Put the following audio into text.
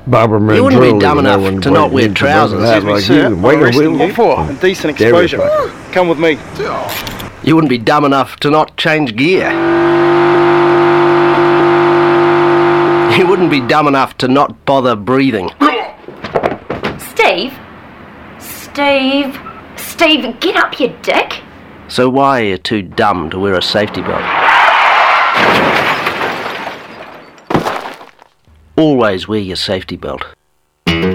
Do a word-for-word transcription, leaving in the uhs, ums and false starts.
Barbara You wouldn't be Mandrelli, dumb you know, enough when to the not boy wear gets trousers. above that, Excuse me, like sir. you, I'm wake up, arresting Will. you for indecent There we exposure. Come with me. You wouldn't be dumb enough to not change gear. You wouldn't be dumb enough to not bother breathing. Steve? Steve? Steve, get up, you dick! So why are you too dumb to wear a safety belt? Always wear your safety belt.